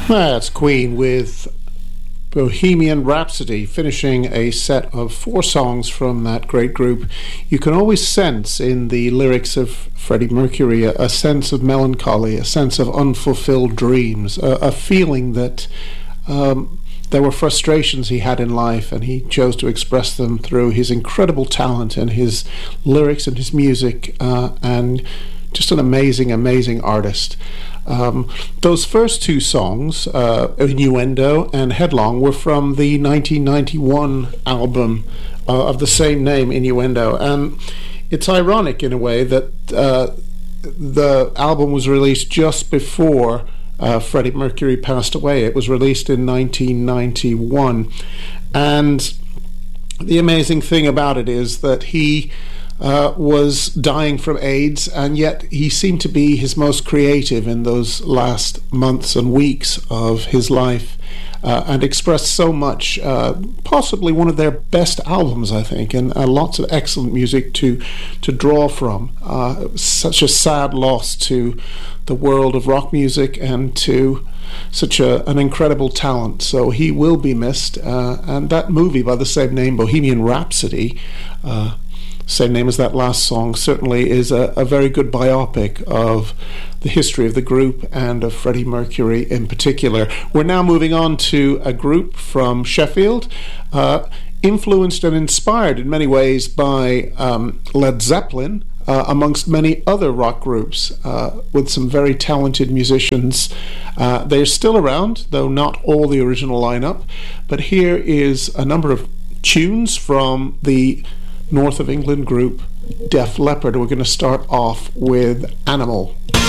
That's Queen with Bohemian Rhapsody, finishing a set of 4 songs from that great group. You can always sense in the lyrics of Freddie Mercury a sense of melancholy, a sense of unfulfilled dreams, a feeling that there were frustrations he had in life, and he chose to express them through his incredible talent and his lyrics and his music, and just an amazing, amazing artist. Those first 2 songs, Innuendo and Headlong, were from the 1991 album of the same name, Innuendo. And it's ironic in a way that the album was released just before Freddie Mercury passed away. It was released in 1991. And the amazing thing about it is that he was dying from AIDS, and yet he seemed to be his most creative in those last months and weeks of his life, and expressed so much. Possibly one of their best albums, I think, and lots of excellent music to draw from. Such a sad loss to the world of rock music and to such an incredible talent. So he will be missed, and that movie by the same name, Bohemian Rhapsody, same name as that last song, certainly is a very good biopic of the history of the group and of Freddie Mercury in particular. We're now moving on to a group from Sheffield, influenced and inspired in many ways by Led Zeppelin, amongst many other rock groups, with some very talented musicians. They're still around, though not all the original lineup, but here is a number of tunes from the North of England group Def Leppard. We're going to start off with Animal.